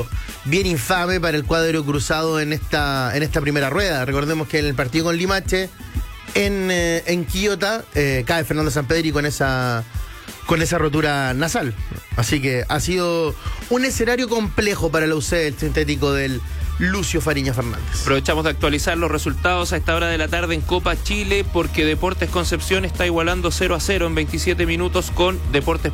partido bien infame para el cuadro cruzado en esta primera rueda. Recordemos que en el partido con Limache, en Quillota, cae Fernando Sampedri con esa rotura nasal. Así que ha sido un escenario complejo para la UC, el sintético del Lucio Fariña Fernández. Aprovechamos de actualizar los resultados a esta hora de la tarde en Copa Chile, porque Deportes Concepción está igualando 0-0 en 27 minutos con Deportes